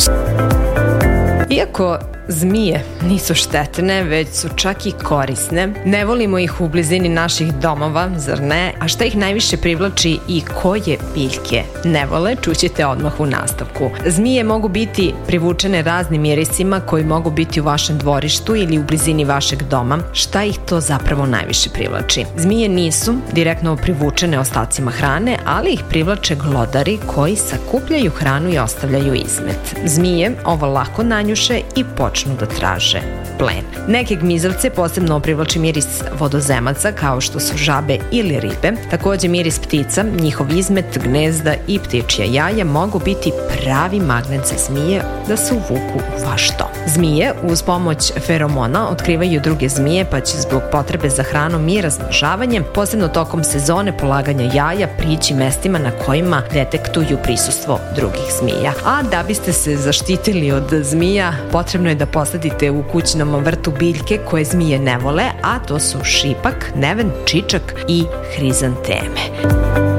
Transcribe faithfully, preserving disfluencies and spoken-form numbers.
Iako zmije nisu štetne, već su čak i korisne, ne volimo ih u blizini naših domova, zar ne? A šta ih najviše privlači i koje biljke ne vole, čućete odmah u nastavku. Zmije mogu biti privučene raznim mirisima koji mogu biti u vašem dvorištu ili u blizini vašeg doma. Šta ih to zapravo najviše privlači? Zmije nisu direktno privučene ostacima hrane, ali ih privlače glodari koji sakupljaju hranu i ostavljaju izmet. Zmije ovo lako nanjuše i počnu da traže plen. Neke gmizavce posebno privlači miris vodozemaca kao što su žabe ili ribe. Takođe miris ptica, njihov izmet, gnezda i ptičja jaja mogu biti pravi magnet za zmije da se uvuku u vaš dom. Zmije uz pomoć feromona otkrivaju druge zmije pa će zbog potrebe za hranom i razmnožavanjem, posebno tokom sezone polaganja jaja, prići mestima na kojima detektuju prisustvo drugih zmija. A da biste se zaštitili od zmija, potrebno je da posadite u kućnom vrtu biljke koje zmije ne vole, a to su šipak, neven, čičak i hrizanteme.